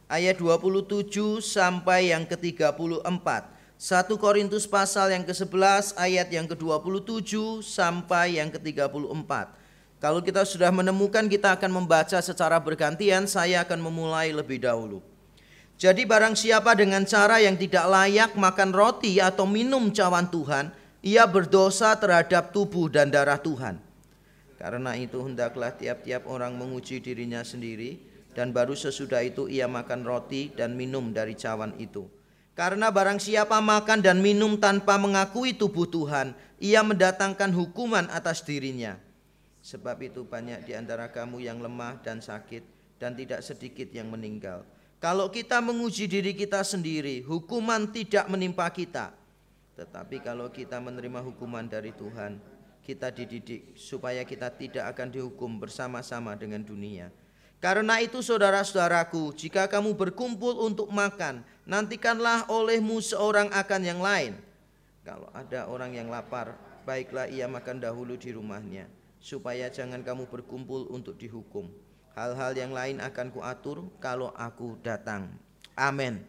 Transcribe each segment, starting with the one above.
ayat 27 sampai yang ke-34. 1 Korintus pasal yang ke-11 ayat yang ke-27 sampai yang ke-34. Kalau kita sudah menemukan, kita akan membaca secara bergantian. Saya akan memulai lebih dahulu. Jadi barang siapa dengan cara yang tidak layak makan roti atau minum cawan Tuhan, ia berdosa terhadap tubuh dan darah Tuhan. Karena itu hendaklah tiap-tiap orang menguji dirinya sendiri, dan baru sesudah itu ia makan roti dan minum dari cawan itu. Karena barang siapa makan dan minum tanpa mengakui tubuh Tuhan, ia mendatangkan hukuman atas dirinya. Sebab itu banyak di antara kamu yang lemah dan sakit, dan tidak sedikit yang meninggal. Kalau kita menguji diri kita sendiri, hukuman tidak menimpa kita. Tetapi kalau kita menerima hukuman dari Tuhan, kita dididik supaya kita tidak akan dihukum bersama-sama dengan dunia. Karena itu saudara-saudaraku, jika kamu berkumpul untuk makan, nantikanlah olehmu seorang akan yang lain. Kalau ada orang yang lapar, baiklah ia makan dahulu di rumahnya, supaya jangan kamu berkumpul untuk dihukum. Hal-hal yang lain akan kuatur kalau aku datang. Amin.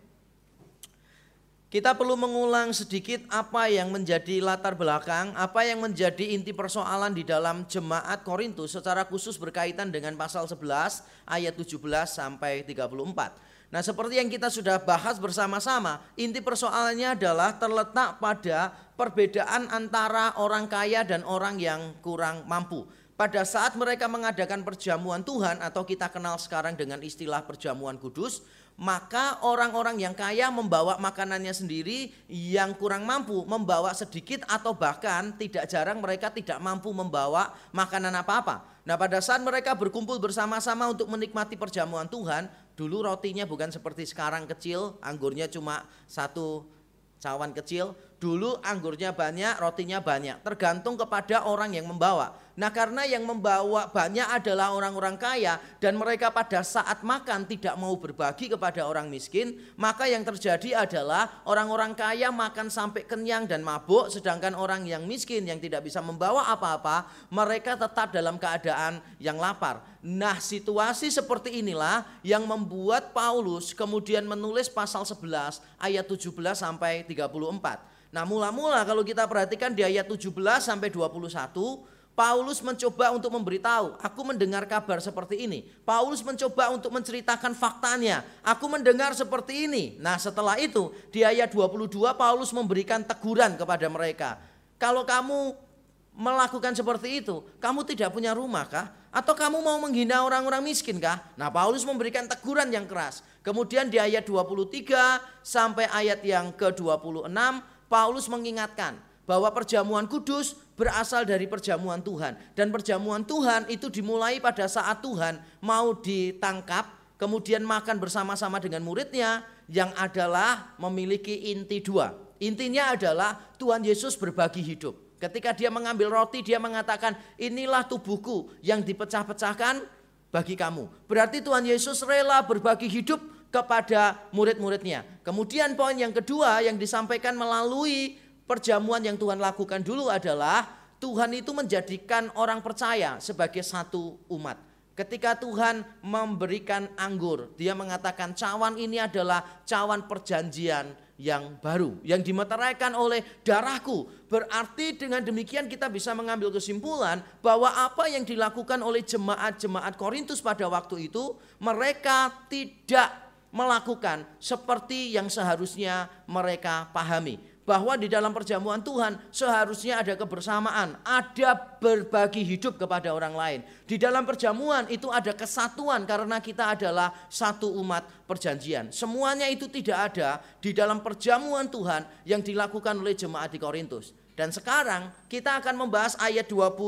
Kita perlu mengulang sedikit apa yang menjadi latar belakang, apa yang menjadi inti persoalan di dalam jemaat Korintus, secara khusus berkaitan dengan pasal 11 ayat 17 sampai 34. Nah, seperti yang kita sudah bahas bersama-sama, inti persoalannya adalah terletak pada perbedaan antara orang kaya dan orang yang kurang mampu. Pada saat mereka mengadakan perjamuan Tuhan, atau kita kenal sekarang dengan istilah perjamuan kudus, maka orang-orang yang kaya membawa makanannya sendiri, yang kurang mampu membawa sedikit, atau bahkan tidak jarang mereka tidak mampu membawa makanan apa-apa. Nah, pada saat mereka berkumpul bersama-sama untuk menikmati perjamuan Tuhan, dulu rotinya bukan seperti sekarang kecil, anggurnya cuma satu cawan kecil. Dulu anggurnya banyak, rotinya banyak, tergantung kepada orang yang membawa. Nah, karena yang membawa banyak adalah orang-orang kaya, dan mereka pada saat makan tidak mau berbagi kepada orang miskin, maka yang terjadi adalah orang-orang kaya makan sampai kenyang dan mabuk, sedangkan orang yang miskin yang tidak bisa membawa apa-apa, mereka tetap dalam keadaan yang lapar. Nah, situasi seperti inilah yang membuat Paulus kemudian menulis pasal 11 ayat 17 sampai 34. Nah, mula-mula kalau kita perhatikan di ayat 17 sampai 21, Paulus mencoba untuk memberitahu, aku mendengar kabar seperti ini. Paulus mencoba untuk menceritakan faktanya, aku mendengar seperti ini. Nah, setelah itu di ayat 22 Paulus memberikan teguran kepada mereka. Kalau kamu melakukan seperti itu, kamu tidak punya rumah kah? Atau kamu mau menghina orang-orang miskin kah? Nah, Paulus memberikan teguran yang keras. Kemudian di ayat 23 sampai ayat yang ke-26, Paulus mengingatkan bahwa perjamuan kudus berasal dari perjamuan Tuhan. Dan perjamuan Tuhan itu dimulai pada saat Tuhan mau ditangkap, kemudian makan bersama-sama dengan muridnya, yang adalah memiliki inti dua. Intinya adalah Tuhan Yesus berbagi hidup. Ketika dia mengambil roti, dia mengatakan, inilah tubuhku yang dipecah-pecahkan bagi kamu. Berarti Tuhan Yesus rela berbagi hidup kepada murid-muridnya. Kemudian poin yang kedua yang disampaikan melalui perjamuan yang Tuhan lakukan dulu adalah Tuhan itu menjadikan orang percaya sebagai satu umat. Ketika Tuhan memberikan anggur, dia mengatakan cawan ini adalah cawan perjanjian yang baru, yang dimeteraikan oleh darahku. Berarti dengan demikian kita bisa mengambil kesimpulan bahwa apa yang dilakukan oleh jemaat-jemaat Korintus pada waktu itu, mereka tidak melakukan seperti yang seharusnya mereka pahami. Bahwa di dalam perjamuan Tuhan seharusnya ada kebersamaan, ada berbagi hidup kepada orang lain. Di dalam perjamuan itu ada kesatuan karena kita adalah satu umat perjanjian. Semuanya itu tidak ada di dalam perjamuan Tuhan yang dilakukan oleh jemaat di Korintus. Dan sekarang kita akan membahas ayat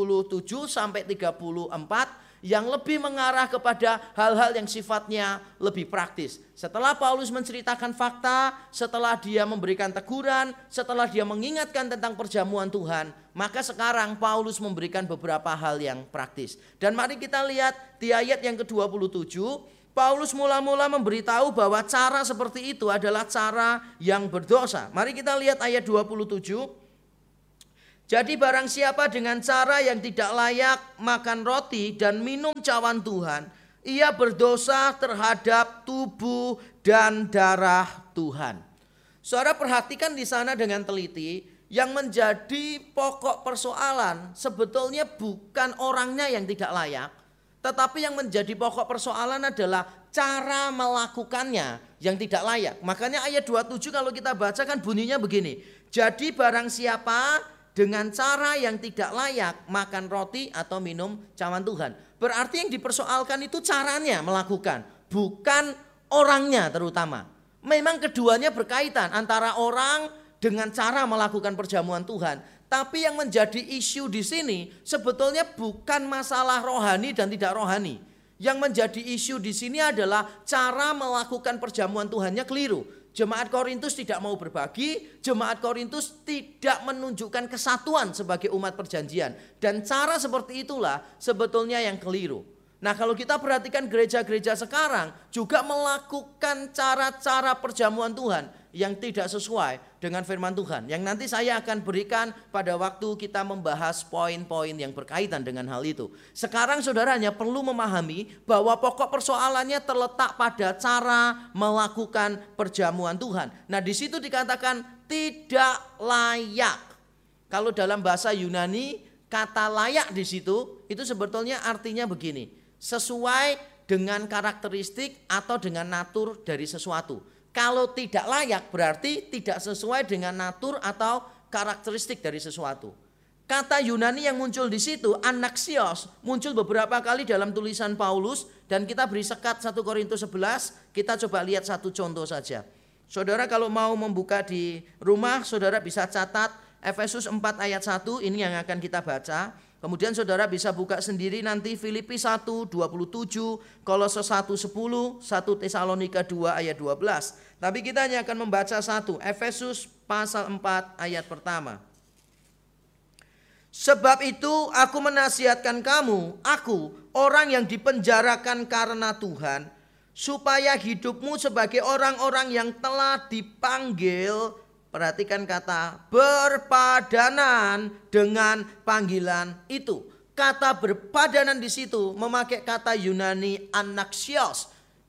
27 sampai 34 yang lebih mengarah kepada hal-hal yang sifatnya lebih praktis. Setelah Paulus menceritakan fakta, setelah dia memberikan teguran, setelah dia mengingatkan tentang perjamuan Tuhan, maka sekarang Paulus memberikan beberapa hal yang praktis. Dan mari kita lihat di ayat yang ke-27, Paulus mula-mula memberitahu bahwa cara seperti itu adalah cara yang berdosa. Mari kita lihat ayat 27. Jadi barang siapa dengan cara yang tidak layak makan roti dan minum cawan Tuhan, ia berdosa terhadap tubuh dan darah Tuhan. Saudara perhatikan di sana dengan teliti, yang menjadi pokok persoalan sebetulnya bukan orangnya yang tidak layak, tetapi yang menjadi pokok persoalan adalah cara melakukannya yang tidak layak. Makanya ayat 27 kalau kita baca kan bunyinya begini. Jadi barang siapa dengan cara yang tidak layak makan roti atau minum cawan Tuhan. Berarti yang dipersoalkan itu caranya melakukan, bukan orangnya terutama. Memang keduanya berkaitan antara orang dengan cara melakukan perjamuan Tuhan. Tapi yang menjadi isu di sini sebetulnya bukan masalah rohani dan tidak rohani. Yang menjadi isu di sini adalah cara melakukan perjamuan Tuhannya keliru. Jemaat Korintus tidak mau berbagi, jemaat Korintus tidak menunjukkan kesatuan sebagai umat perjanjian. Dan cara seperti itulah sebetulnya yang keliru. Nah kalau kita perhatikan gereja-gereja sekarang juga melakukan cara-cara perjamuan Tuhan yang tidak sesuai dengan firman Tuhan. Yang nanti saya akan berikan pada waktu kita membahas poin-poin yang berkaitan dengan hal itu. Sekarang saudara hanya perlu memahami bahwa pokok persoalannya terletak pada cara melakukan perjamuan Tuhan. Nah di situ dikatakan tidak layak. Kalau dalam bahasa Yunani kata layak di situ itu sebetulnya artinya begini. Sesuai dengan karakteristik atau dengan natur dari sesuatu. Kalau tidak layak berarti tidak sesuai dengan natur atau karakteristik dari sesuatu. Kata Yunani yang muncul di situ, anaxios, muncul beberapa kali dalam tulisan Paulus dan kita beri sekat 1 Korintus 11, kita coba lihat satu contoh saja. Saudara kalau mau membuka di rumah, saudara bisa catat Efesus 4 ayat 1, ini yang akan kita baca. Kemudian saudara bisa buka sendiri nanti Filipi 1:27, Kolose 1:10, 1 Tesalonika 2 ayat 12. Tapi kita hanya akan membaca satu, Efesus pasal 4 ayat pertama. Sebab itu aku menasihatkan kamu, aku orang yang dipenjarakan karena Tuhan, supaya hidupmu sebagai orang-orang yang telah dipanggil. Perhatikan kata berpadanan dengan panggilan itu. Kata berpadanan di situ memakai kata Yunani anaxios.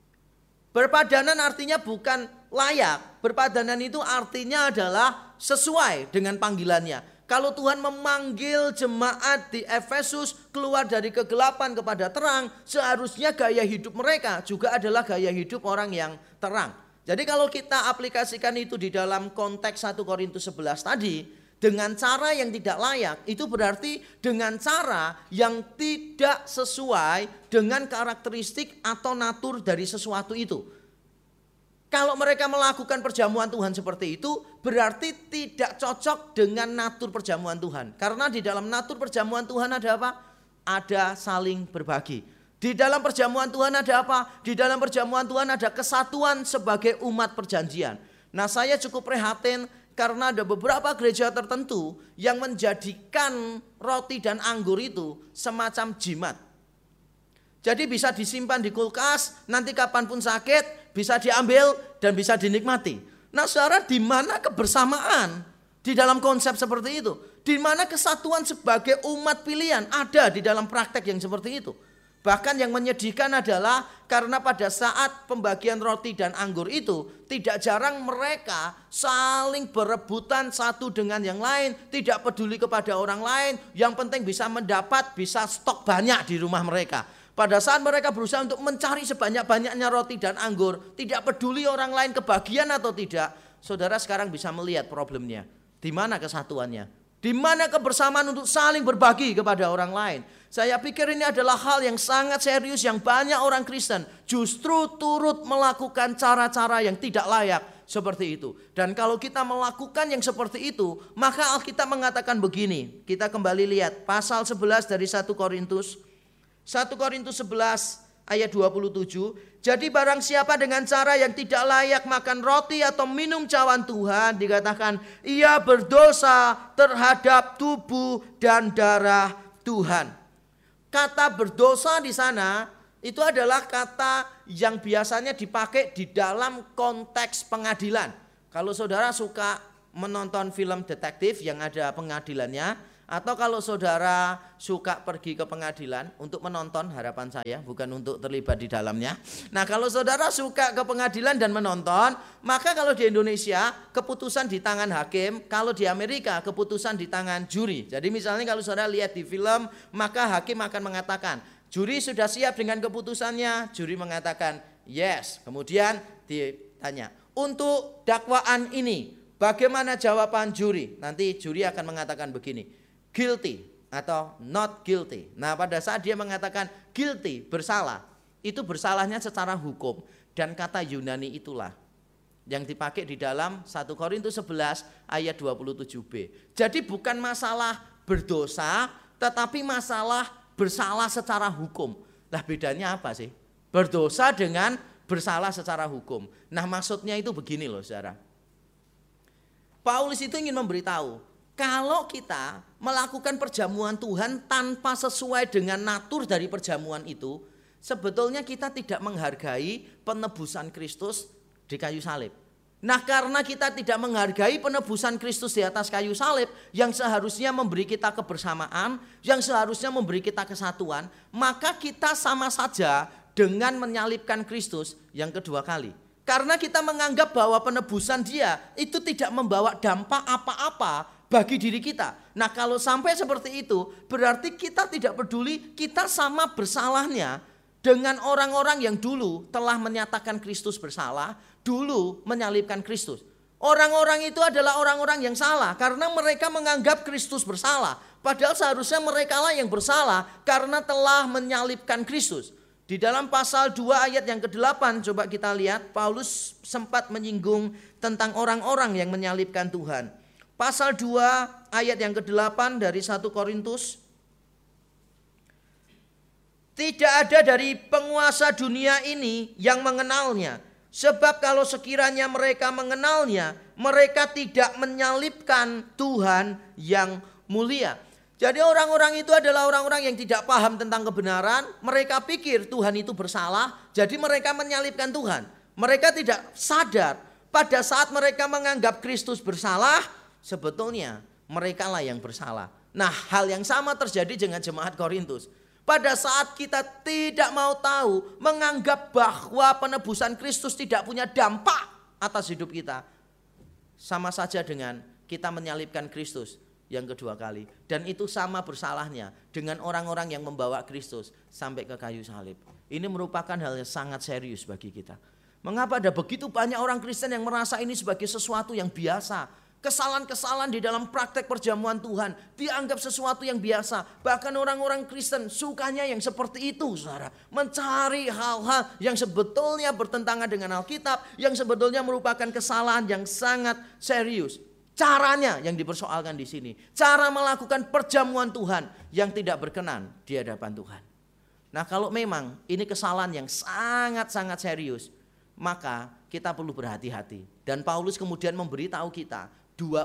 Berpadanan artinya bukan layak. Berpadanan itu artinya adalah sesuai dengan panggilannya. Kalau Tuhan memanggil jemaat di Efesus keluar dari kegelapan kepada terang, seharusnya gaya hidup mereka juga adalah gaya hidup orang yang terang. Jadi kalau kita aplikasikan itu di dalam konteks 1 Korintus 11 tadi, dengan cara yang tidak layak, itu berarti dengan cara yang tidak sesuai dengan karakteristik atau natur dari sesuatu itu. Kalau mereka melakukan perjamuan Tuhan seperti itu, berarti tidak cocok dengan natur perjamuan Tuhan. Karena di dalam natur perjamuan Tuhan ada apa? Ada saling berbagi. Di dalam perjamuan Tuhan ada apa? Di dalam perjamuan Tuhan ada kesatuan sebagai umat perjanjian. Nah saya cukup prihatin karena ada beberapa gereja tertentu yang menjadikan roti dan anggur itu semacam jimat. Jadi bisa disimpan di kulkas, nanti kapanpun sakit bisa diambil dan bisa dinikmati. Nah saudara, di mana kebersamaan di dalam konsep seperti itu? Di mana kesatuan sebagai umat pilihan ada di dalam praktek yang seperti itu? Bahkan yang menyedihkan adalah karena pada saat pembagian roti dan anggur itu tidak jarang mereka saling berebutan satu dengan yang lain, tidak peduli kepada orang lain, yang penting bisa mendapat, bisa stok banyak di rumah mereka. Pada saat mereka berusaha untuk mencari sebanyak-banyaknya roti dan anggur, tidak peduli orang lain kebagian atau tidak, saudara sekarang bisa melihat problemnya. Di mana kesatuannya? Di mana kebersamaan untuk saling berbagi kepada orang lain? Saya pikir ini adalah hal yang sangat serius yang banyak orang Kristen justru turut melakukan cara-cara yang tidak layak seperti itu. Dan kalau kita melakukan yang seperti itu, maka Alkitab mengatakan begini. Kita kembali lihat pasal 11 dari 1 Korintus. 1 Korintus 11 ayat 27. Jadi barang siapa dengan cara yang tidak layak makan roti atau minum cawan Tuhan, dikatakan ia berdosa terhadap tubuh dan darah Tuhan. Kata berdosa di sana itu adalah kata yang biasanya dipakai di dalam konteks pengadilan. Kalau saudara suka menonton film detektif yang ada pengadilannya, Atau kalau saudara suka pergi ke pengadilan untuk menonton, harapan saya bukan untuk terlibat di dalamnya. Nah, kalau saudara suka ke pengadilan dan menonton, maka kalau di Indonesia keputusan di tangan hakim, kalau di Amerika keputusan di tangan juri. Jadi misalnya kalau saudara lihat di film, maka hakim akan mengatakan, juri sudah siap dengan keputusannya, juri mengatakan yes. Kemudian ditanya, untuk dakwaan ini bagaimana jawaban juri? Nanti juri akan mengatakan begini, guilty atau not guilty. Nah, pada saat dia mengatakan guilty, bersalah, itu bersalahnya secara hukum. Dan kata Yunani itulah yang dipakai di dalam 1 Korintus 11 ayat 27b. Jadi bukan masalah berdosa, tetapi masalah bersalah secara hukum. Lah bedanya apa sih? Berdosa dengan bersalah secara hukum. Nah, maksudnya itu begini loh saudara. Paulus itu ingin memberitahu, kalau kita melakukan perjamuan Tuhan tanpa sesuai dengan natur dari perjamuan itu, sebetulnya kita tidak menghargai penebusan Kristus di kayu salib. Nah, karena kita tidak menghargai penebusan Kristus di atas kayu salib yang seharusnya memberi kita kebersamaan, yang seharusnya memberi kita kesatuan, maka kita sama saja dengan menyalibkan Kristus yang kedua kali. Karena kita menganggap bahwa penebusan dia itu tidak membawa dampak apa-apa bagi diri kita. Nah, kalau sampai seperti itu, berarti kita tidak peduli, kita sama bersalahnya dengan orang-orang yang dulu telah menyatakan Kristus bersalah, dulu menyalibkan Kristus. Orang-orang itu adalah orang-orang yang salah karena mereka menganggap Kristus bersalah. Padahal seharusnya merekalah yang bersalah karena telah menyalibkan Kristus. Di dalam pasal 2 ayat yang ke-8 coba kita lihat, Paulus sempat menyinggung tentang orang-orang yang menyalibkan Tuhan. Pasal 2 ayat yang ke-8 dari 1 Korintus. Tidak ada dari penguasa dunia ini yang mengenalnya. Sebab kalau sekiranya mereka mengenalnya, mereka tidak menyalibkan Tuhan yang mulia. Jadi orang-orang itu adalah orang-orang yang tidak paham tentang kebenaran. Mereka pikir Tuhan itu bersalah, jadi mereka menyalibkan Tuhan. Mereka tidak sadar pada saat mereka menganggap Kristus bersalah, sebetulnya merekalah yang bersalah. Nah, hal yang sama terjadi dengan jemaat Korintus. Pada saat kita tidak mau tahu, menganggap bahwa penebusan Kristus tidak punya dampak atas hidup kita, sama saja dengan kita menyalibkan Kristus yang kedua kali. Dan itu sama bersalahnya dengan orang-orang yang membawa Kristus sampai ke kayu salib. Ini merupakan hal yang sangat serius bagi kita. Mengapa ada begitu banyak orang Kristen yang merasa ini sebagai sesuatu yang biasa? Kesalahan-kesalahan di dalam praktek perjamuan Tuhan dianggap sesuatu yang biasa. Bahkan orang-orang Kristen sukanya yang seperti itu, saudara. Mencari hal-hal yang sebetulnya bertentangan dengan Alkitab, yang sebetulnya merupakan kesalahan yang sangat serius. Caranya yang dipersoalkan di sini. Cara melakukan perjamuan Tuhan yang tidak berkenan di hadapan Tuhan. Nah, kalau memang ini kesalahan yang sangat-sangat serius, maka kita perlu berhati-hati. Dan Paulus kemudian memberitahu kita dua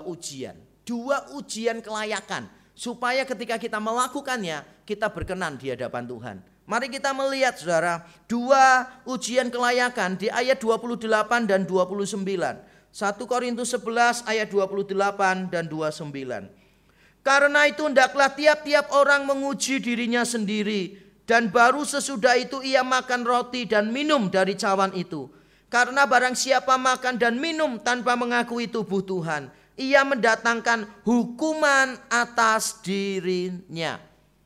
ujian kelayakan, supaya ketika kita melakukannya, kita berkenan di hadapan Tuhan. Mari kita melihat saudara, dua ujian kelayakan di ayat 28 dan 29. 1 Korintus 11 ayat 28 dan 29. Karena itu hendaklah tiap-tiap orang menguji dirinya sendiri, dan baru sesudah itu ia makan roti dan minum dari cawan itu. Karena barang siapa makan dan minum tanpa mengakui tubuh Tuhan, ia mendatangkan hukuman atas dirinya.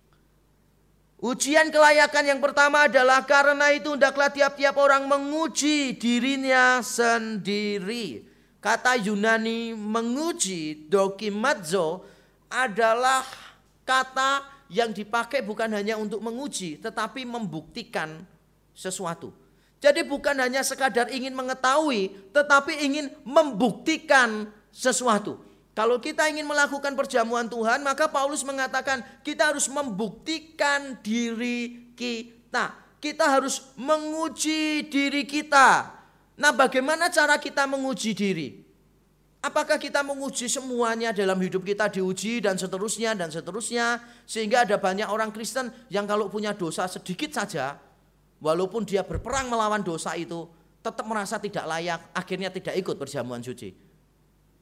Ujian kelayakan yang pertama adalah karena itu hendaklah tiap-tiap orang menguji dirinya sendiri. Kata Yunani menguji, dokimazo, adalah kata yang dipakai bukan hanya untuk menguji, tetapi membuktikan sesuatu. Jadi bukan hanya sekadar ingin mengetahui, tetapi ingin membuktikan sesuatu. Kalau kita ingin melakukan perjamuan Tuhan, maka Paulus mengatakan kita harus membuktikan diri kita. Kita harus menguji diri kita. Nah, bagaimana cara kita menguji diri? Apakah kita menguji semuanya dalam hidup kita, diuji dan seterusnya sehingga ada banyak orang Kristen yang kalau punya dosa sedikit saja, walaupun dia berperang melawan dosa itu, tetap merasa tidak layak, akhirnya tidak ikut perjamuan suci.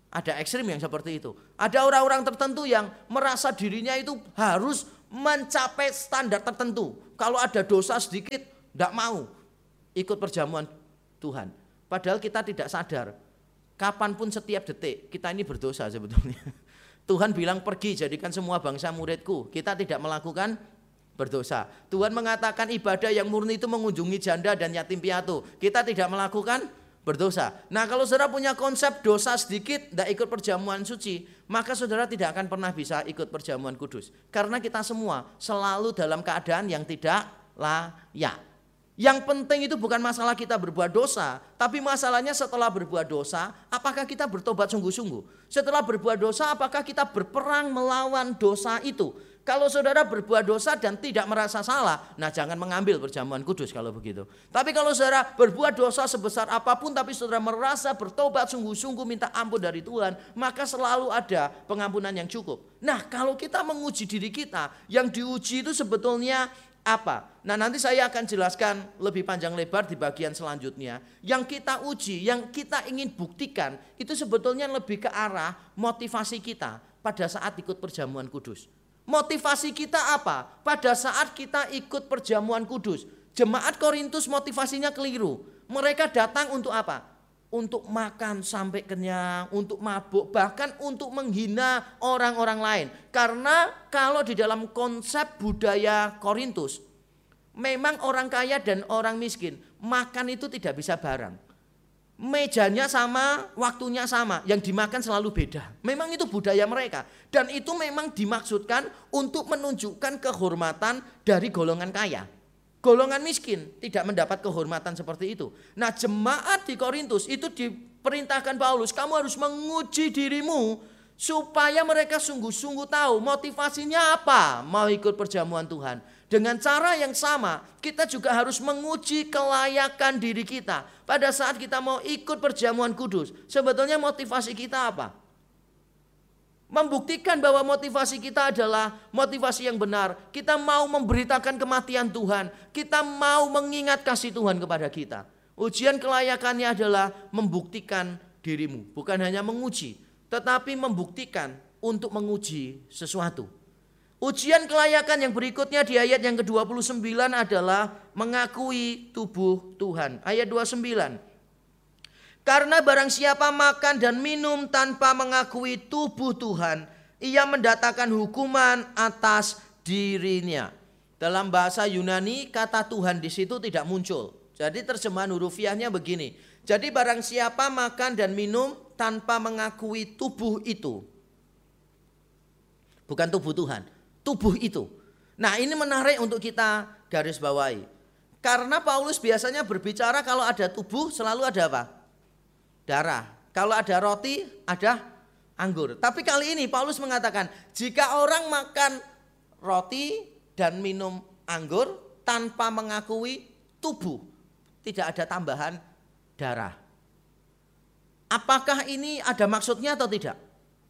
Ada ekstrim yang seperti itu. Ada orang-orang tertentu yang merasa dirinya itu harus mencapai standar tertentu. Kalau ada dosa sedikit, tidak mau ikut perjamuan Tuhan. Padahal kita tidak sadar, kapanpun setiap detik kita ini berdosa sebetulnya. Tuhan bilang pergi jadikan semua bangsa muridku. Kita tidak melakukan berdosa. Tuhan mengatakan ibadah yang murni itu mengunjungi janda dan yatim piatu. Kita tidak melakukan berdosa. Nah, kalau saudara punya konsep dosa sedikit tidak ikut perjamuan suci, maka saudara tidak akan pernah bisa ikut perjamuan kudus. Karena kita semua selalu dalam keadaan yang tidak layak. Yang penting itu bukan masalah kita berbuat dosa, tapi masalahnya setelah berbuat dosa, apakah kita bertobat sungguh-sungguh? Setelah berbuat dosa, apakah kita berperang melawan dosa itu? Kalau saudara berbuat dosa dan tidak merasa salah, nah jangan mengambil perjamuan kudus kalau begitu. Tapi kalau saudara berbuat dosa sebesar apapun, tapi saudara merasa bertobat sungguh-sungguh minta ampun dari Tuhan, maka selalu ada pengampunan yang cukup. Nah, kalau kita menguji diri kita, yang diuji itu sebetulnya apa? Nah, nanti saya akan jelaskan lebih panjang lebar di bagian selanjutnya. Yang kita uji, yang kita ingin buktikan, itu sebetulnya lebih ke arah motivasi kita pada saat ikut perjamuan kudus. Motivasi kita apa? Pada saat kita ikut perjamuan kudus, jemaat Korintus motivasinya keliru. Mereka datang untuk apa? Untuk makan sampai kenyang, untuk mabuk, bahkan untuk menghina orang-orang lain. Karena kalau di dalam konsep budaya Korintus, memang orang kaya dan orang miskin makan itu tidak bisa bareng. Mejanya sama, waktunya sama, yang dimakan selalu beda. Memang itu budaya mereka. Dan itu memang dimaksudkan untuk menunjukkan kehormatan dari golongan kaya. Golongan miskin tidak mendapat kehormatan seperti itu. Nah, jemaat di Korintus itu diperintahkan Paulus, kamu harus menguji dirimu supaya mereka sungguh-sungguh tahu motivasinya apa mau ikut perjamuan Tuhan. Dengan cara yang sama, kita juga harus menguji kelayakan diri kita. Pada saat kita mau ikut perjamuan kudus, sebetulnya motivasi kita apa? Membuktikan bahwa motivasi kita adalah motivasi yang benar. Kita mau memberitakan kematian Tuhan. Kita mau mengingat kasih Tuhan kepada kita. Ujian kelayakannya adalah membuktikan dirimu. Bukan hanya menguji, tetapi membuktikan untuk menguji sesuatu. Ujian kelayakan yang berikutnya di ayat yang ke-29 adalah mengakui tubuh Tuhan. Ayat 29. Karena barang siapa makan dan minum tanpa mengakui tubuh Tuhan, ia mendatangkan hukuman atas dirinya. Dalam bahasa Yunani kata Tuhan di situ tidak muncul. Jadi terjemahan hurufiahnya begini. Jadi barang siapa makan dan minum tanpa mengakui tubuh itu. Bukan tubuh Tuhan, tubuh itu. Nah, ini menarik untuk kita garis bawahi. Karena Paulus biasanya berbicara kalau ada tubuh selalu ada apa? Darah. Kalau ada roti, ada anggur. Tapi kali ini Paulus mengatakan, jika orang makan roti dan minum anggur tanpa mengakui tubuh, tidak ada tambahan darah. Apakah ini ada maksudnya atau tidak?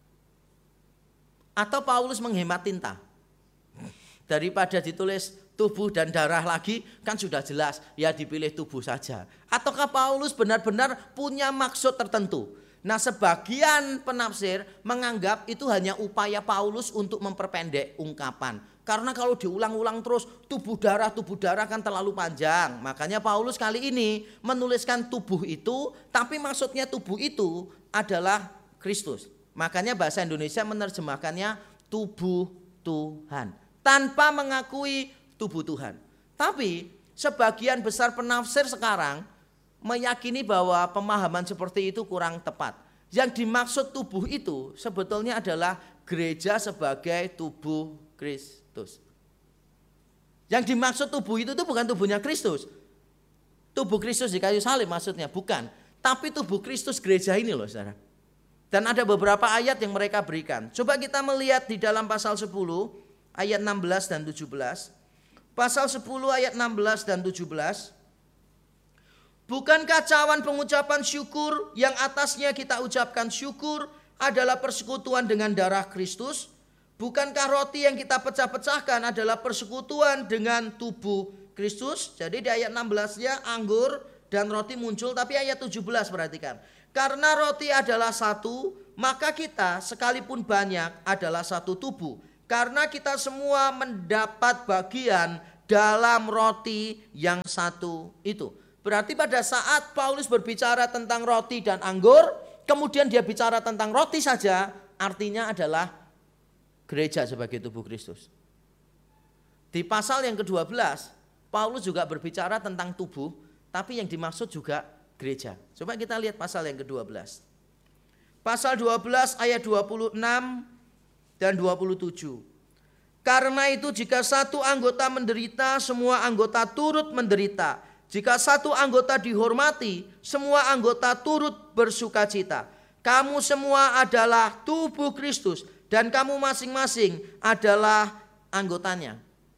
Atau Paulus menghemat tinta? Daripada ditulis tubuh dan darah lagi, kan sudah jelas, ya dipilih tubuh saja. Ataukah Paulus benar-benar punya maksud tertentu? Nah, sebagian penafsir menganggap itu hanya upaya Paulus untuk memperpendek ungkapan. Karena kalau diulang-ulang terus tubuh darah kan terlalu panjang. Makanya Paulus kali ini menuliskan tubuh itu, tapi maksudnya tubuh itu adalah Kristus. Makanya bahasa Indonesia menerjemahkannya tubuh Tuhan. Tanpa mengakui tubuh Tuhan. Tapi sebagian besar penafsir sekarang meyakini bahwa pemahaman seperti itu kurang tepat. Yang dimaksud tubuh itu sebetulnya adalah gereja sebagai tubuh Kristus. Yang dimaksud tubuh itu bukan tubuhnya Kristus. Tubuh Kristus di kayu salib maksudnya, bukan. Tapi tubuh Kristus gereja ini loh saudara. Dan ada beberapa ayat yang mereka berikan. Coba kita melihat di dalam pasal 10 ayat 16 dan 17. Pasal 10 ayat 16 dan 17. Bukankah cawan pengucapan syukur yang atasnya kita ucapkan syukur adalah persekutuan dengan darah Kristus? Bukankah roti yang kita pecah-pecahkan adalah persekutuan dengan tubuh Kristus? Jadi di ayat 16-nya anggur dan roti muncul, tapi ayat 17 perhatikan. Karena roti adalah satu, maka kita sekalipun banyak adalah satu tubuh. Karena kita semua mendapat bagian dalam roti yang satu itu. Berarti pada saat Paulus berbicara tentang roti dan anggur, kemudian dia bicara tentang roti saja, artinya adalah gereja sebagai tubuh Kristus. Di pasal yang ke-12, Paulus juga berbicara tentang tubuh, tapi yang dimaksud juga gereja. Coba kita lihat pasal yang ke-12. Pasal 12 ayat 26 dan 27. Karena itu jika satu anggota menderita, semua anggota turut menderita. Jika satu anggota dihormati, semua anggota turut bersukacita. Kamu semua adalah tubuh Kristus dan kamu masing-masing adalah anggotanya.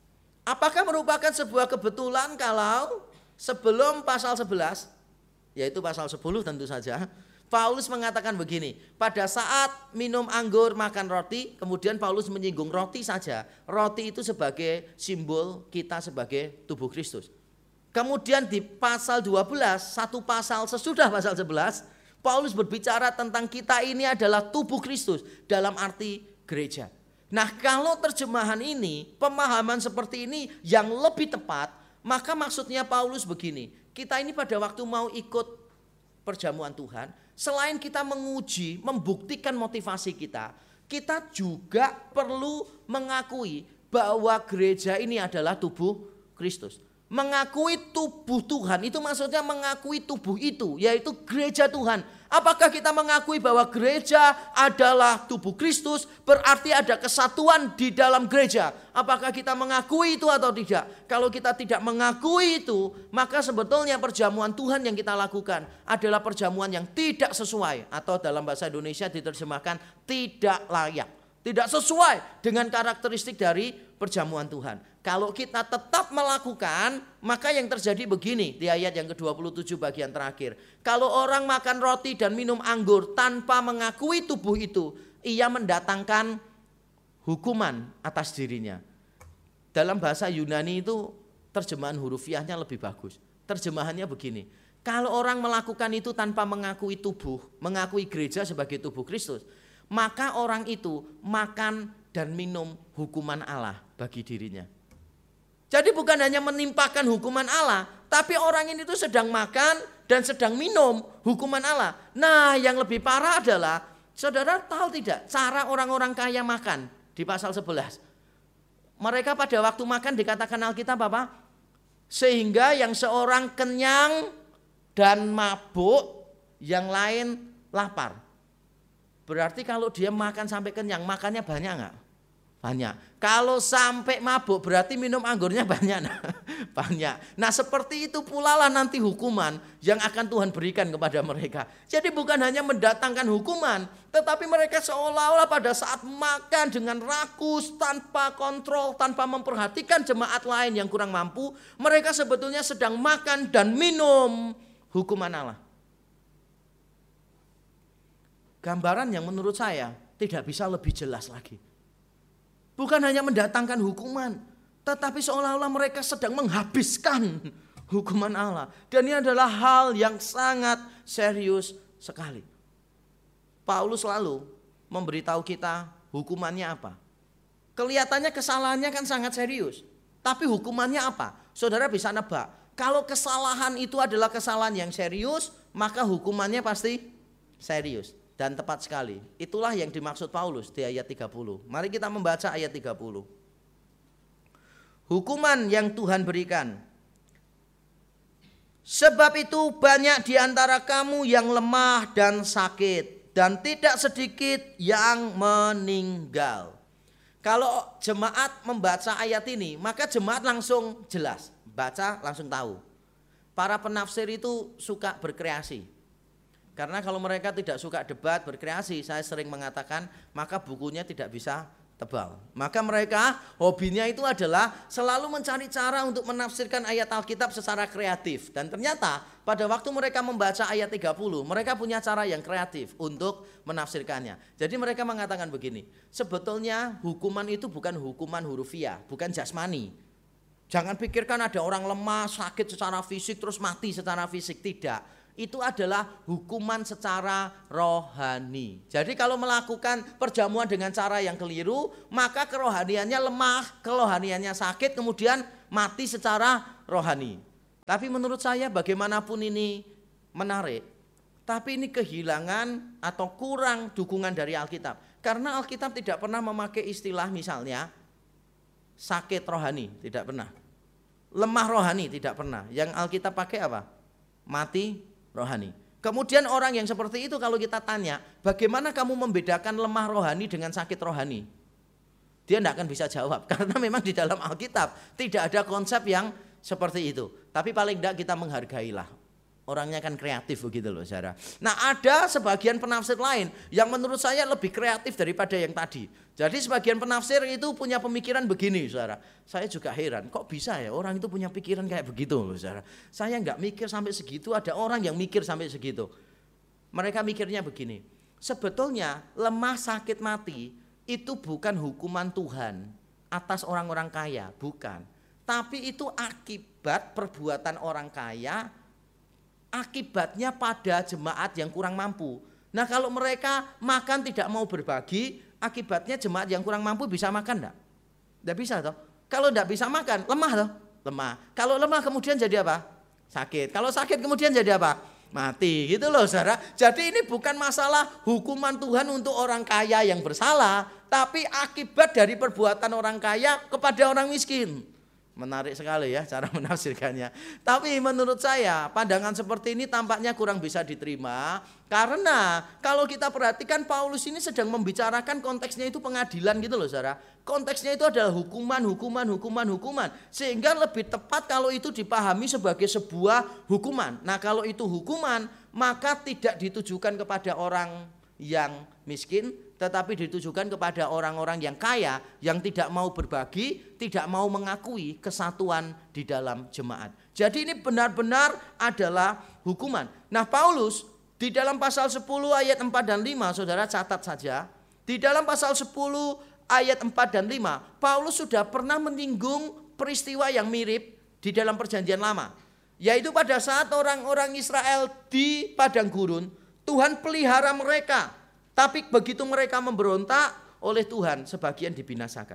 Apakah merupakan sebuah kebetulan kalau sebelum pasal 11, yaitu pasal 10 tentu saja, Paulus mengatakan begini, pada saat minum anggur makan roti, kemudian Paulus menyinggung roti saja. Roti itu sebagai simbol kita sebagai tubuh Kristus. Kemudian di pasal 12, satu pasal sesudah pasal 11, Paulus berbicara tentang kita ini adalah tubuh Kristus dalam arti gereja. Nah, kalau terjemahan ini, pemahaman seperti ini yang lebih tepat, maka maksudnya Paulus begini, kita ini pada waktu mau ikut perjamuan Tuhan, selain kita menguji, membuktikan motivasi kita, kita juga perlu mengakui bahwa gereja ini adalah tubuh Kristus. Mengakui tubuh Tuhan itu maksudnya mengakui tubuh itu, yaitu gereja Tuhan. Apakah kita mengakui bahwa gereja adalah tubuh Kristus, berarti ada kesatuan di dalam gereja? Apakah kita mengakui itu atau tidak? Kalau kita tidak mengakui itu, maka sebetulnya perjamuan Tuhan yang kita lakukan adalah perjamuan yang tidak sesuai, atau dalam bahasa Indonesia diterjemahkan tidak layak. Tidak sesuai dengan karakteristik dari perjamuan Tuhan. Kalau kita tetap melakukan, maka yang terjadi begini di ayat yang ke-27 bagian terakhir. Kalau orang makan roti dan minum anggur tanpa mengakui tubuh itu, ia mendatangkan hukuman atas dirinya. Dalam bahasa Yunani itu terjemahan hurufiahnya lebih bagus. Terjemahannya begini. Kalau orang melakukan itu tanpa mengakui tubuh, mengakui gereja sebagai tubuh Kristus, maka orang itu makan dan minum hukuman Allah bagi dirinya. Jadi bukan hanya menimpakan hukuman Allah, tapi orang ini tuh sedang makan dan sedang minum hukuman Allah. Nah, yang lebih parah adalah, saudara tahu tidak cara orang-orang kaya makan di pasal 11. Mereka pada waktu makan dikatakan Alkitab apa? Sehingga yang seorang kenyang dan mabuk, yang lain lapar. Berarti kalau dia makan sampai kenyang, makannya banyak enggak? Banyak. Kalau sampai mabuk berarti minum anggurnya banyak. Banyak. Nah, seperti itu pula lah nanti hukuman yang akan Tuhan berikan kepada mereka. Jadi bukan hanya mendatangkan hukuman, tetapi mereka seolah-olah pada saat makan dengan rakus, tanpa kontrol, tanpa memperhatikan jemaat lain yang kurang mampu, mereka sebetulnya sedang makan dan minum hukuman Allah. Gambaran yang menurut saya tidak bisa lebih jelas lagi. Bukan hanya mendatangkan hukuman, tetapi seolah-olah mereka sedang menghabiskan hukuman Allah. Dan ini adalah hal yang sangat serius sekali. Paulus selalu memberitahu kita hukumannya apa. Kelihatannya kesalahannya kan sangat serius, tapi hukumannya apa? Saudara bisa nebak. Kalau kesalahan itu adalah kesalahan yang serius, maka hukumannya pasti serius. Dan tepat sekali. Itulah yang dimaksud Paulus di ayat 30. Mari kita membaca ayat 30. Hukuman yang Tuhan berikan. Sebab itu banyak di antara kamu yang lemah dan sakit, dan tidak sedikit yang meninggal. Kalau jemaat membaca ayat ini, maka jemaat langsung jelas. Baca langsung tahu. Para penafsir itu suka berkreasi. Karena kalau mereka tidak suka debat, berkreasi, saya sering mengatakan, maka bukunya tidak bisa tebal. Maka mereka hobinya itu adalah selalu mencari cara untuk menafsirkan ayat Alkitab secara kreatif. Dan ternyata pada waktu mereka membaca ayat 30, mereka punya cara yang kreatif untuk menafsirkannya. Jadi mereka mengatakan begini, sebetulnya hukuman itu bukan hukuman hurufiah, bukan jasmani. Jangan pikirkan ada orang lemah, sakit secara fisik, terus mati secara fisik, tidak. Itu adalah hukuman secara rohani. Jadi kalau melakukan perjamuan dengan cara yang keliru, maka kerohaniannya lemah, kerohaniannya sakit, kemudian mati secara rohani. Tapi menurut saya bagaimanapun ini menarik, tapi ini kehilangan atau kurang dukungan dari Alkitab. Karena Alkitab tidak pernah memakai istilah misalnya sakit rohani, tidak pernah. Lemah rohani, tidak pernah. Yang Alkitab pakai apa? Mati rohani. Kemudian orang yang seperti itu kalau kita tanya, bagaimana kamu membedakan lemah rohani dengan sakit rohani? Dia tidak akan bisa jawab, karena memang di dalam Alkitab tidak ada konsep yang seperti itu. Tapi paling tidak kita menghargailah. Orangnya kan kreatif begitu loh saudara. Nah ada sebagian penafsir lain yang menurut saya lebih kreatif daripada yang tadi. Jadi sebagian penafsir itu punya pemikiran begini saudara. Saya juga heran kok bisa ya orang itu punya pikiran kayak begitu loh saudara. Saya nggak mikir sampai segitu, ada orang yang mikir sampai segitu. Mereka mikirnya begini, sebetulnya lemah sakit mati itu bukan hukuman Tuhan atas orang-orang kaya, bukan. Tapi itu akibat perbuatan orang kaya, akibatnya pada jemaat yang kurang mampu. Nah kalau mereka makan tidak mau berbagi, akibatnya jemaat yang kurang mampu bisa makan enggak? Enggak bisa toh. Kalau enggak bisa makan, lemah toh? Lemah. Kalau lemah kemudian jadi apa? Sakit. Kalau sakit kemudian jadi apa? Mati. Gitu loh saudara. Jadi ini bukan masalah hukuman Tuhan untuk orang kaya yang bersalah, tapi akibat dari perbuatan orang kaya kepada orang miskin. Menarik sekali ya cara menafsirkannya. Tapi menurut saya pandangan seperti ini tampaknya kurang bisa diterima. Karena kalau kita perhatikan Paulus ini sedang membicarakan konteksnya itu pengadilan gitu loh saudara. Konteksnya itu adalah hukuman. Sehingga lebih tepat kalau itu dipahami sebagai sebuah hukuman. Nah kalau itu hukuman maka tidak ditujukan kepada orang yang miskin, tetapi ditujukan kepada orang-orang yang kaya, yang tidak mau berbagi, tidak mau mengakui kesatuan di dalam jemaat. Jadi ini benar-benar adalah hukuman. Nah Paulus di dalam pasal 10 ayat 4 dan 5, saudara catat saja. Di dalam pasal 10 ayat 4 dan 5, Paulus sudah pernah menyinggung peristiwa yang mirip di dalam perjanjian lama. Yaitu pada saat orang-orang Israel di padang gurun, Tuhan pelihara mereka, tapi begitu mereka memberontak oleh Tuhan, sebagian dibinasakan.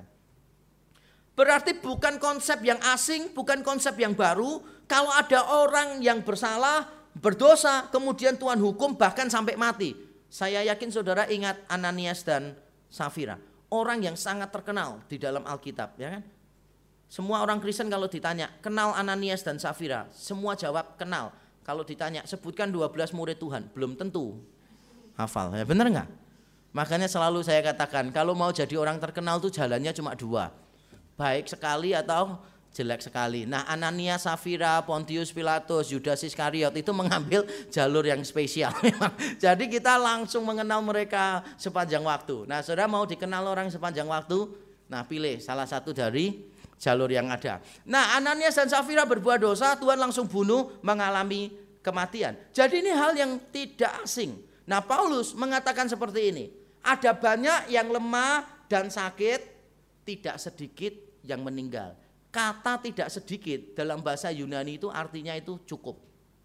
Berarti bukan konsep yang asing, bukan konsep yang baru. Kalau ada orang yang bersalah, berdosa, kemudian Tuhan hukum bahkan sampai mati. Saya yakin saudara ingat Ananias dan Safira, orang yang sangat terkenal di dalam Alkitab, ya kan? Semua orang Kristen kalau ditanya, kenal Ananias dan Safira? Semua jawab kenal. Kalau ditanya, sebutkan 12 murid Tuhan, belum tentu hafal, ya benar nggak? Makanya selalu saya katakan, kalau mau jadi orang terkenal tuh jalannya cuma 2, baik sekali atau jelek sekali. Nah Ananias, Safira, Pontius Pilatus, Yudas Iskariot itu mengambil jalur yang spesial. Jadi kita langsung mengenal mereka sepanjang waktu. Nah saudara mau dikenal orang sepanjang waktu, nah pilih salah satu dari jalur yang ada. Nah Ananias dan Safira berbuat dosa, Tuhan langsung bunuh, mengalami kematian. Jadi ini hal yang tidak asing. Nah Paulus mengatakan seperti ini, ada banyak yang lemah dan sakit, tidak sedikit yang meninggal. Kata tidak sedikit dalam bahasa Yunani itu artinya itu cukup.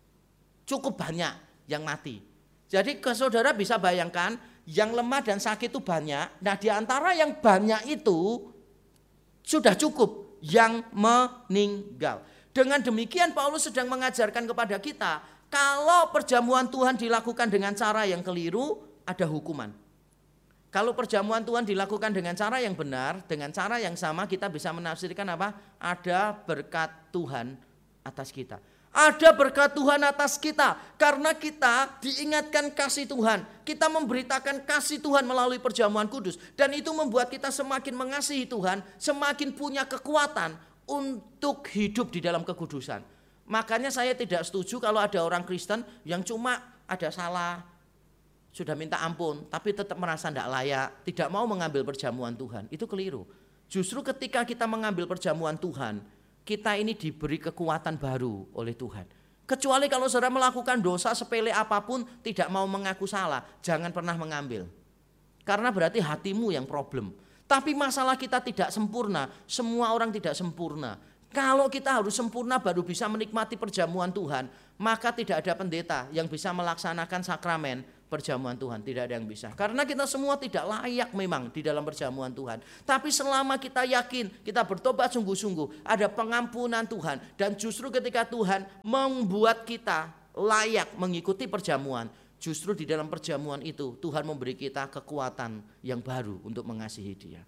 Cukup banyak yang mati. Jadi saudara bisa bayangkan yang lemah dan sakit itu banyak. Nah di antara yang banyak itu sudah cukup yang meninggal. Dengan demikian Paulus sedang mengajarkan kepada kita, kalau perjamuan Tuhan dilakukan dengan cara yang keliru, ada hukuman. Kalau perjamuan Tuhan dilakukan dengan cara yang benar, dengan cara yang sama, kita bisa menafsirkan apa? Ada berkat Tuhan atas kita. Ada berkat Tuhan atas kita karena kita diingatkan kasih Tuhan. Kita memberitakan kasih Tuhan melalui perjamuan kudus. Dan itu membuat kita semakin mengasihi Tuhan, semakin punya kekuatan untuk hidup di dalam kekudusan. Makanya saya tidak setuju kalau ada orang Kristen yang cuma ada salah, sudah minta ampun, tapi tetap merasa tidak layak, tidak mau mengambil perjamuan Tuhan. Itu keliru. Justru ketika kita mengambil perjamuan Tuhan, kita ini diberi kekuatan baru oleh Tuhan. Kecuali kalau saudara melakukan dosa sepele apapun, tidak mau mengaku salah, jangan pernah mengambil. Karena berarti hatimu yang problem. Tapi masalah kita tidak sempurna, semua orang tidak sempurna. Kalau kita harus sempurna baru bisa menikmati perjamuan Tuhan, maka tidak ada pendeta yang bisa melaksanakan sakramen perjamuan Tuhan. Tidak ada yang bisa. Karena kita semua tidak layak memang di dalam perjamuan Tuhan. Tapi selama kita yakin, kita bertobat sungguh-sungguh, ada pengampunan Tuhan. Dan justru ketika Tuhan membuat kita layak mengikuti perjamuan, justru di dalam perjamuan itu Tuhan memberi kita kekuatan yang baru untuk mengasihi Dia.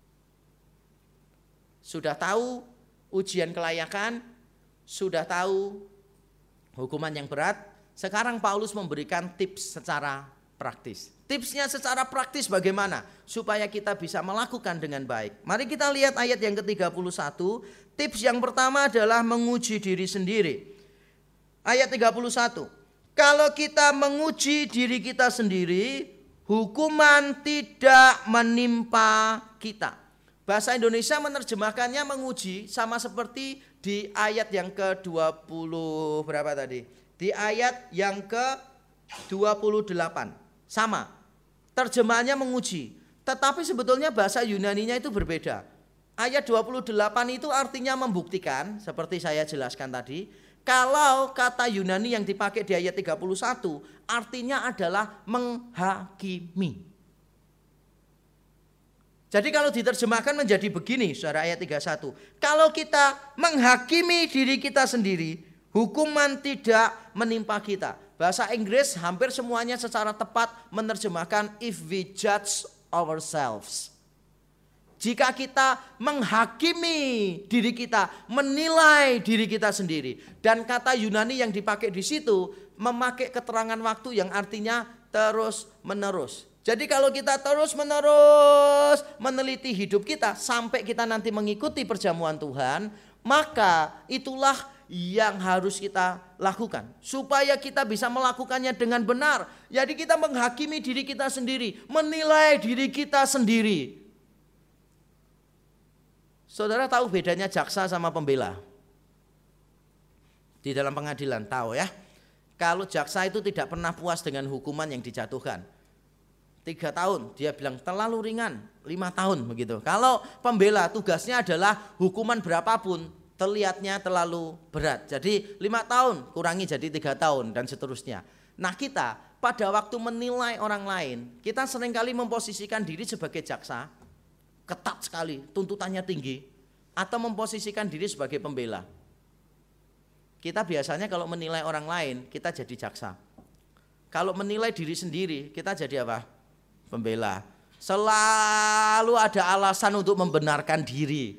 Sudah tahu ujian kelayakan, sudah tahu hukuman yang berat. Sekarang Paulus memberikan tips secara praktis. Tipsnya secara praktis bagaimana? Supaya kita bisa melakukan dengan baik. Mari kita lihat ayat yang ke-31. Tips yang pertama adalah menguji diri sendiri. Ayat 31. Kalau kita menguji diri kita sendiri, hukuman tidak menimpa kita. Bahasa Indonesia menerjemahkannya menguji sama seperti di ayat yang ke-20 berapa tadi? Di ayat yang ke-28. Sama. Terjemahannya menguji. Tetapi sebetulnya bahasa Yunaninya itu berbeda. Ayat 28 itu artinya membuktikan, seperti saya jelaskan tadi. Kalau kata Yunani yang dipakai di ayat 31 artinya adalah menghakimi. Jadi kalau diterjemahkan menjadi begini, saudara, ayat 31. Kalau kita menghakimi diri kita sendiri, hukuman tidak menimpa kita. Bahasa Inggris hampir semuanya secara tepat menerjemahkan if we judge ourselves. Jika kita menghakimi diri kita, menilai diri kita sendiri. Dan kata Yunani yang dipakai di situ memakai keterangan waktu yang artinya terus menerus. Jadi kalau kita terus-menerus meneliti hidup kita sampai kita nanti mengikuti perjamuan Tuhan, maka itulah yang harus kita lakukan. Supaya kita bisa melakukannya dengan benar. Jadi kita menghakimi diri kita sendiri, menilai diri kita sendiri. Saudara tahu bedanya jaksa sama pembela? Di dalam pengadilan tahu ya. Kalau jaksa itu tidak pernah puas dengan hukuman yang dijatuhkan. 3 tahun, dia bilang terlalu ringan, 5 tahun begitu. Kalau pembela tugasnya adalah hukuman berapapun terlihatnya terlalu berat. Jadi 5 tahun kurangi jadi 3 tahun dan seterusnya. Nah kita pada waktu menilai orang lain, kita seringkali memposisikan diri sebagai jaksa, ketat sekali, tuntutannya tinggi, atau memposisikan diri sebagai pembela. Kita biasanya kalau menilai orang lain, kita jadi jaksa. Kalau menilai diri sendiri, kita jadi apa? Pembela. Selalu ada alasan untuk membenarkan diri.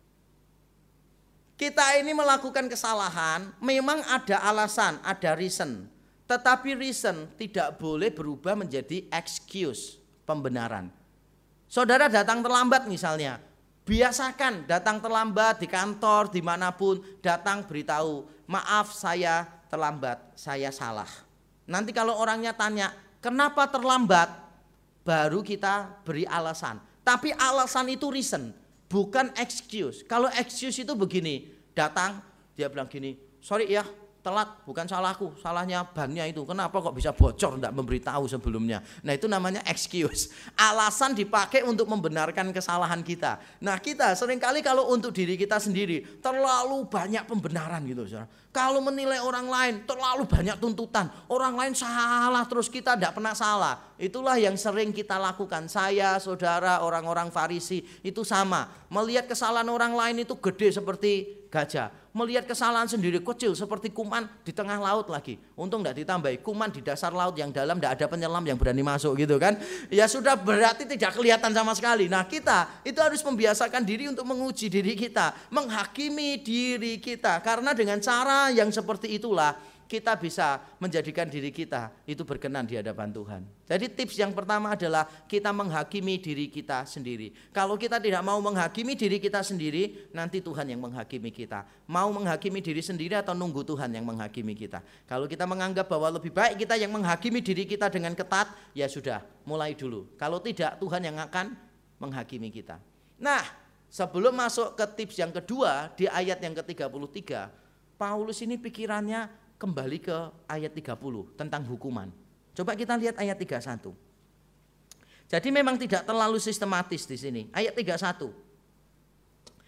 Kita ini melakukan kesalahan, memang ada alasan, ada reason. Tetapi reason tidak boleh berubah menjadi excuse, pembenaran. Saudara datang terlambat misalnya, biasakan datang terlambat di kantor, dimanapun, datang beritahu, maaf saya terlambat, saya salah. Nanti kalau orangnya tanya, kenapa terlambat? Baru kita beri alasan. Tapi alasan itu reason, bukan excuse. Kalau excuse itu begini, datang dia bilang gini, sorry ya telat, bukan salahku, salahnya bannya itu. Kenapa kok bisa bocor, tidak memberitahu sebelumnya. Nah itu namanya excuse. Alasan dipakai untuk membenarkan kesalahan kita. Nah kita seringkali kalau untuk diri kita sendiri terlalu banyak pembenaran gitu. Kalau menilai orang lain terlalu banyak tuntutan. Orang lain salah terus kita tidak pernah salah. Itulah yang sering kita lakukan. Saya, saudara, orang-orang Farisi itu sama. Melihat kesalahan orang lain itu gede seperti gajah. Melihat kesalahan sendiri kecil seperti kuman di tengah laut lagi. Untung tidak ditambahi, kuman di dasar laut yang dalam tidak ada penyelam yang berani masuk gitu kan. Ya sudah berarti tidak kelihatan sama sekali. Nah kita itu harus membiasakan diri untuk menguji diri kita. Menghakimi diri kita. Karena dengan cara yang seperti itulah kita bisa menjadikan diri kita itu berkenan di hadapan Tuhan. Jadi tips yang pertama adalah kita menghakimi diri kita sendiri. Kalau kita tidak mau menghakimi diri kita sendiri, nanti Tuhan yang menghakimi kita. Mau menghakimi diri sendiri atau nunggu Tuhan yang menghakimi kita. Kalau kita menganggap bahwa lebih baik kita yang menghakimi diri kita dengan ketat, ya sudah, mulai dulu. Kalau tidak, Tuhan yang akan menghakimi kita. Nah, sebelum masuk ke tips yang kedua di ayat yang ke-33, Paulus ini pikirannya kembali ke ayat 30 tentang hukuman. Coba kita lihat ayat 31. Jadi memang tidak terlalu sistematis di sini. Ayat 31.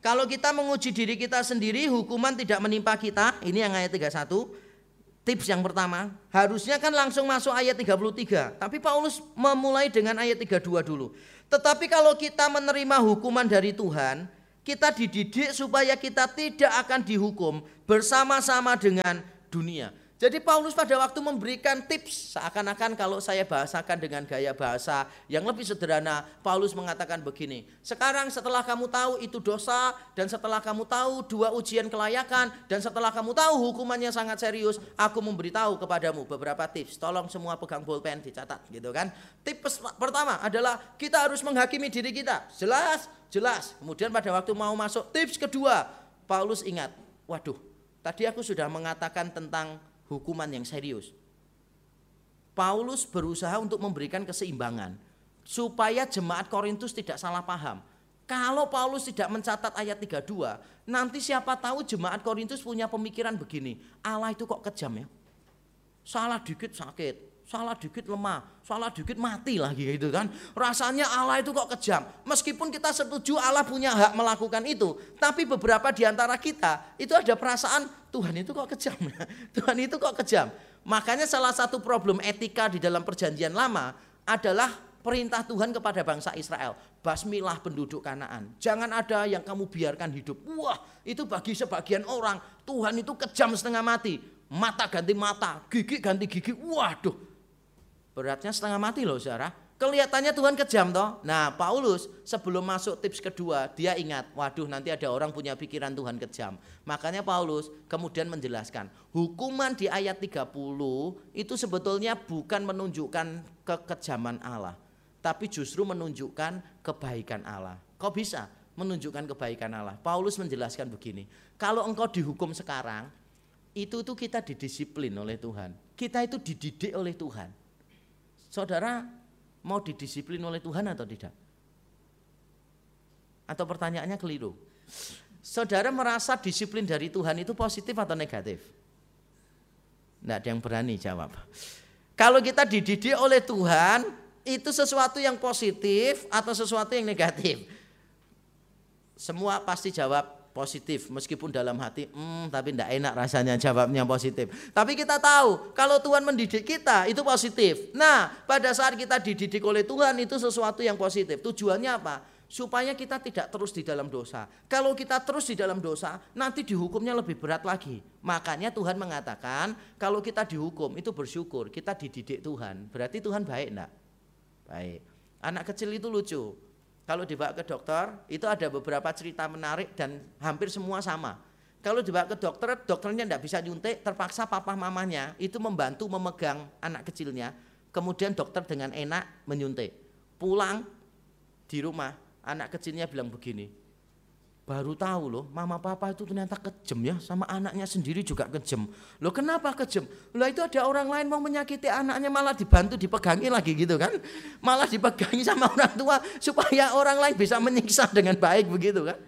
Kalau kita menguji diri kita sendiri, hukuman tidak menimpa kita. Ini yang ayat 31. Tips yang pertama, harusnya kan langsung masuk ayat 33. Tapi Paulus memulai dengan ayat 32 dulu. Tetapi kalau kita menerima hukuman dari Tuhan, kita dididik supaya kita tidak akan dihukum bersama-sama dengan dunia. Jadi Paulus pada waktu memberikan tips, seakan-akan kalau saya bahasakan dengan gaya bahasa yang lebih sederhana, Paulus mengatakan begini, sekarang setelah kamu tahu itu dosa, dan setelah kamu tahu 2 ujian kelayakan, dan setelah kamu tahu hukumannya sangat serius, aku memberitahu kepadamu beberapa tips. Tolong semua pegang bolpen, dicatat gitu kan. Tips pertama adalah kita harus menghakimi diri kita, jelas. Kemudian pada waktu mau masuk tips kedua, Paulus ingat, waduh, tadi aku sudah mengatakan tentang hukuman yang serius. Paulus berusaha untuk memberikan keseimbangan supaya jemaat Korintus tidak salah paham. Kalau Paulus tidak mencatat ayat 32, nanti siapa tahu jemaat Korintus punya pemikiran begini, Allah itu kok kejam ya. Salah dikit sakit, salah dikit lemah, salah dikit mati lagi gitu kan. Rasanya Allah itu kok kejam. Meskipun kita setuju Allah punya hak melakukan itu, tapi beberapa di antara kita itu ada perasaan Tuhan itu kok kejam ya. Tuhan itu kok kejam. Makanya salah satu problem etika di dalam perjanjian lama adalah perintah Tuhan kepada bangsa Israel. Basmilah penduduk Kanaan. Jangan ada yang kamu biarkan hidup. Wah, itu bagi sebagian orang Tuhan itu kejam setengah mati. Mata ganti mata, gigi ganti gigi. Waduh, beratnya setengah mati loh saudara. Kelihatannya Tuhan kejam toh. Nah Paulus sebelum masuk tips kedua, dia ingat, waduh nanti ada orang punya pikiran Tuhan kejam. Makanya Paulus kemudian menjelaskan, hukuman di ayat 30 itu sebetulnya bukan menunjukkan kekejaman Allah, tapi justru menunjukkan kebaikan Allah. Kok bisa menunjukkan kebaikan Allah? Paulus menjelaskan begini, kalau engkau dihukum sekarang, itu tuh kita didisiplin oleh Tuhan. Kita itu dididik oleh Tuhan. Saudara mau didisiplin oleh Tuhan atau tidak? Atau pertanyaannya keliru? Saudara merasa disiplin dari Tuhan itu positif atau negatif? Tidak ada yang berani jawab. Kalau kita dididik oleh Tuhan, itu sesuatu yang positif atau sesuatu yang negatif? Semua pasti jawab positif, meskipun dalam hati tapi tidak enak rasanya jawabnya positif. Tapi kita tahu kalau Tuhan mendidik kita itu positif. Nah pada saat kita dididik oleh Tuhan itu sesuatu yang positif. Tujuannya apa? Supaya kita tidak terus di dalam dosa. Kalau kita terus di dalam dosa, nanti dihukumnya lebih berat lagi. Makanya Tuhan mengatakan kalau kita dihukum itu bersyukur, kita dididik Tuhan. Berarti Tuhan baik enggak? Baik. Anak kecil itu lucu. Kalau dibawa ke dokter, itu ada beberapa cerita menarik dan hampir semua sama. Kalau dibawa ke dokter, dokternya tidak bisa nyuntik, terpaksa papa mamanya itu membantu memegang anak kecilnya. Kemudian dokter dengan enak menyuntik. Pulang di rumah, anak kecilnya bilang begini, baru tahu loh mama papa itu ternyata kejam ya, sama anaknya sendiri juga kejam. Loh kenapa kejam? Loh itu ada orang lain mau menyakiti anaknya malah dibantu dipegangi lagi gitu kan. Malah dipegangi sama orang tua supaya orang lain bisa menyiksa dengan baik begitu kan.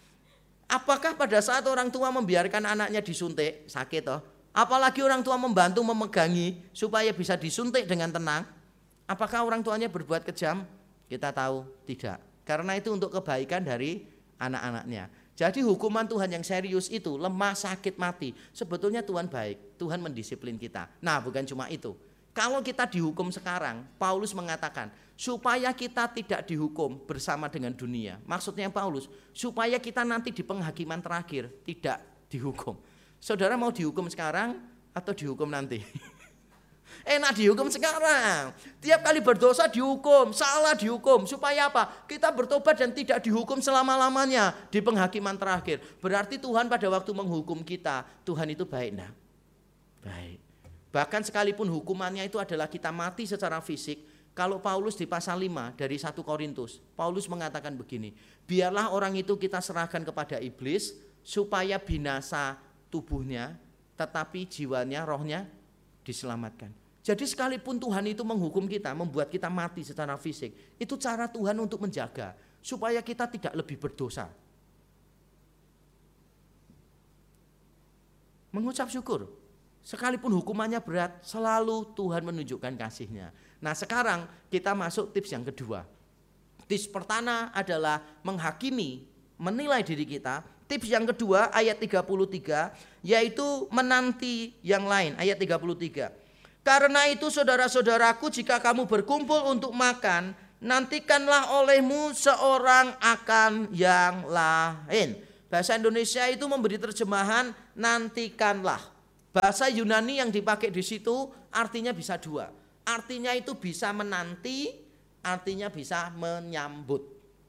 Apakah pada saat orang tua membiarkan anaknya disuntik sakit toh? Apalagi orang tua membantu memegangi supaya bisa disuntik dengan tenang. Apakah orang tuanya berbuat kejam? Kita tahu tidak. Karena itu untuk kebaikan dari anak-anaknya. Jadi hukuman Tuhan yang serius itu lemah, sakit, mati. Sebetulnya Tuhan baik, Tuhan mendisiplin kita. Nah bukan cuma itu. Kalau kita dihukum sekarang, Paulus mengatakan supaya kita tidak dihukum bersama dengan dunia. Maksudnya Paulus, supaya kita nanti di penghakiman terakhir tidak dihukum. Saudara mau dihukum sekarang atau dihukum nanti? Enak dihukum sekarang. Tiap kali berdosa dihukum, salah dihukum. Supaya apa? Kita bertobat dan tidak dihukum selama-lamanya di penghakiman terakhir. Berarti Tuhan pada waktu menghukum kita, Tuhan itu baik enggak? Baik. Bahkan sekalipun hukumannya itu adalah kita mati secara fisik. Kalau Paulus di pasal 5 dari 1 Korintus, Paulus mengatakan begini, biarlah orang itu kita serahkan kepada iblis supaya binasa tubuhnya, tetapi jiwanya, rohnya diselamatkan. Jadi sekalipun Tuhan itu menghukum kita, membuat kita mati secara fisik, itu cara Tuhan untuk menjaga supaya kita tidak lebih berdosa. Mengucap syukur, sekalipun hukumannya berat, selalu Tuhan menunjukkan kasih-Nya. Nah sekarang kita masuk tips yang kedua. Tips pertama adalah menghakimi menilai diri kita. Tips yang kedua ayat 33 yaitu menanti yang lain. Ayat 33. Karena itu saudara-saudaraku, jika kamu berkumpul untuk makan, nantikanlah olehmu seorang akan yang lain. Bahasa Indonesia itu memberi terjemahan nantikanlah. Bahasa Yunani yang dipakai di situ artinya bisa dua. Artinya itu bisa menanti, artinya bisa menyambut.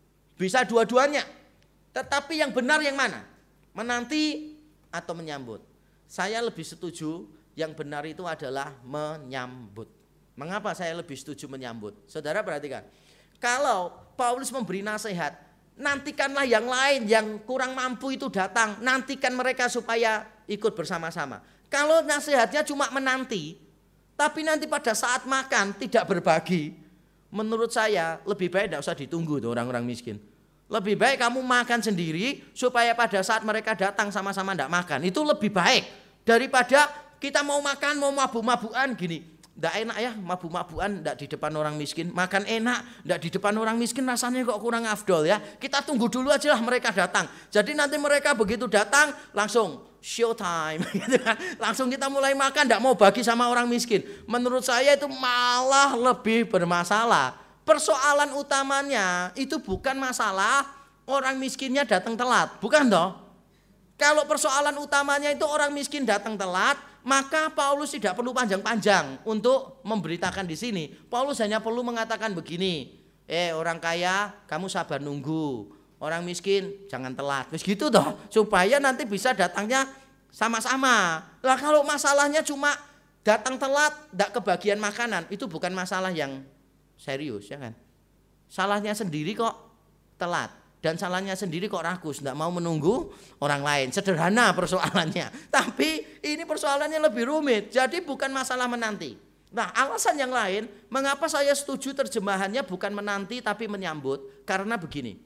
Bisa dua-duanya. Tetapi yang benar yang mana? Menanti atau menyambut? Saya lebih setuju yang benar itu adalah menyambut. Mengapa saya lebih setuju menyambut? Saudara perhatikan. Kalau Paulus memberi nasihat, nantikanlah yang lain yang kurang mampu itu datang. Nantikan mereka supaya ikut bersama-sama. Kalau nasihatnya cuma menanti, tapi nanti pada saat makan tidak berbagi, menurut saya lebih baik tidak usah ditunggu tuh orang-orang miskin. Lebih baik kamu makan sendiri supaya pada saat mereka datang sama-sama tidak makan. Itu lebih baik daripada kita mau makan, mau mabuk-mabukan gini. Tidak enak ya mabuk-mabukan tidak di depan orang miskin. Makan enak tidak di depan orang miskin, rasanya kok kurang afdol ya. Kita tunggu dulu aja lah mereka datang. Jadi nanti mereka begitu datang langsung show time gitu kan. Langsung kita mulai makan, tidak mau bagi sama orang miskin. Menurut saya itu malah lebih bermasalah. Persoalan utamanya itu bukan masalah orang miskinnya datang telat, bukan toh? Kalau persoalan utamanya itu orang miskin datang telat, maka Paulus tidak perlu panjang-panjang untuk memberitakan di sini. Paulus hanya perlu mengatakan begini, orang kaya kamu sabar nunggu, orang miskin jangan telat. Terus gitu toh, supaya nanti bisa datangnya sama-sama. Lah kalau masalahnya cuma datang telat, tidak kebagian makanan, itu bukan masalah yang serius ya kan. Salahnya sendiri kok telat. Dan salahnya sendiri kok rakus, tidak mau menunggu orang lain. Sederhana persoalannya. Tapi ini persoalannya lebih rumit. Jadi bukan masalah menanti. Nah alasan yang lain, mengapa saya setuju terjemahannya bukan menanti tapi menyambut. Karena begini.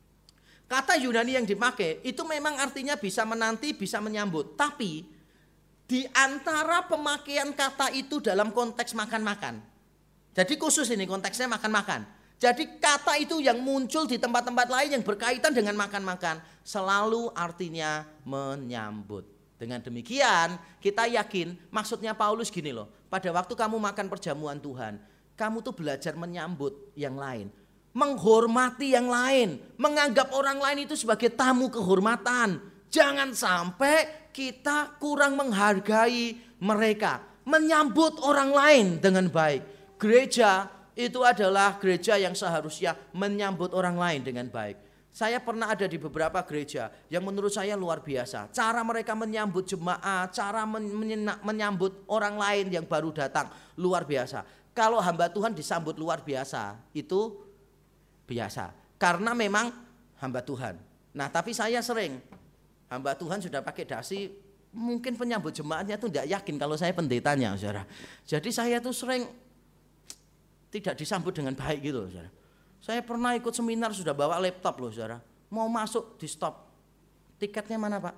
Kata Yunani yang dipakai itu memang artinya bisa menanti, bisa menyambut. Tapi di antara pemakaian kata itu dalam konteks makan-makan. Jadi khusus ini konteksnya makan-makan. Jadi kata itu yang muncul di tempat-tempat lain yang berkaitan dengan makan-makan selalu artinya menyambut. Dengan demikian kita yakin maksudnya Paulus gini loh. Pada waktu kamu makan perjamuan Tuhan, kamu tuh belajar menyambut yang lain. Menghormati yang lain. Menganggap orang lain itu sebagai tamu kehormatan. Jangan sampai kita kurang menghargai mereka. Menyambut orang lain dengan baik. Gereja itu adalah gereja yang seharusnya menyambut orang lain dengan baik. Saya pernah ada di beberapa gereja yang menurut saya luar biasa. Cara mereka menyambut jemaat, cara menyambut orang lain yang baru datang luar biasa. Kalau hamba Tuhan disambut luar biasa, itu biasa. Karena memang hamba Tuhan. Nah tapi saya sering, hamba Tuhan sudah pakai dasi, mungkin penyambut jemaatnya itu tidak yakin kalau saya pendetanya, saudara. Jadi saya tuh sering tidak disambut dengan baik gitu loh, saudara. Saya pernah ikut seminar sudah bawa laptop loh, saudara. Mau masuk di stop. Tiketnya mana pak?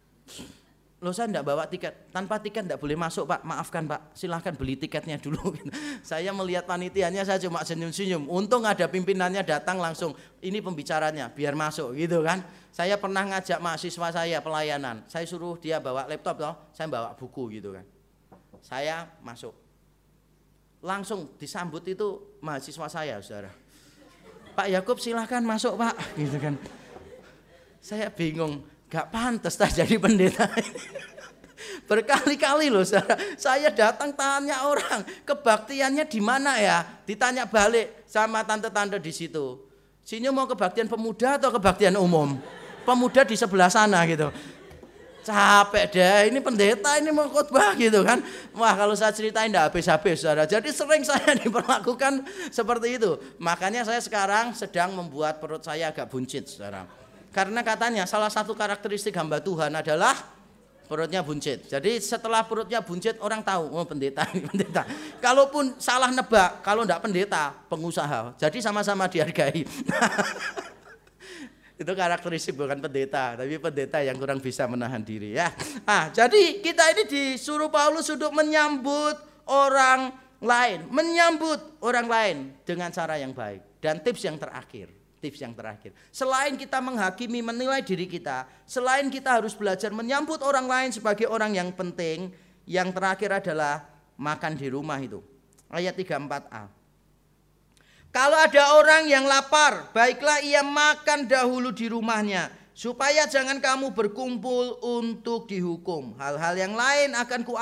Loh saya tidak bawa tiket. Tanpa tiket tidak boleh masuk pak. Maafkan pak, silahkan beli tiketnya dulu. Saya melihat panitianya saya cuma senyum-senyum. Untung ada pimpinannya datang langsung. Ini pembicaranya biar masuk gitu kan. Saya pernah ngajak mahasiswa saya pelayanan. Saya suruh dia bawa laptop toh. Saya bawa buku gitu kan. Saya masuk. Langsung disambut itu mahasiswa saya, saudara. Pak Yakub silahkan masuk pak, gitu kan. Saya bingung, gak pantas tak jadi pendeta. Berkali-kali loh, saudara. Saya datang tanya orang, kebaktiannya di mana ya? Ditanya balik sama tante-tante di situ. Sini mau kebaktian pemuda atau kebaktian umum? Pemuda di sebelah sana gitu. Capek deh, ini pendeta ini mau khotbah gitu kan. Wah kalau saya ceritain enggak habis-habis saudara. Jadi sering saya diperlakukan seperti itu. Makanya saya sekarang sedang membuat perut saya agak buncit saudara. Karena katanya salah satu karakteristik hamba Tuhan adalah perutnya buncit. Jadi setelah perutnya buncit orang tahu, oh pendeta, pendeta. Kalaupun salah nebak, kalau enggak pendeta, pengusaha. Jadi sama-sama dihargai. Itu karakteristik bukan pendeta, tapi pendeta yang kurang bisa menahan diri ya. Jadi kita ini disuruh Paulus untuk menyambut orang lain, menyambut orang lain dengan cara yang baik. Dan tips yang terakhir, Tips yang terakhir. Selain kita menghakimi, menilai diri kita, selain kita harus belajar menyambut orang lain sebagai orang yang penting, yang terakhir adalah makan di rumah itu. Ayat 34a. Kalau ada orang yang lapar, baiklah ia makan dahulu di rumahnya, supaya jangan kamu berkumpul untuk dihukum. Hal-hal yang lain akan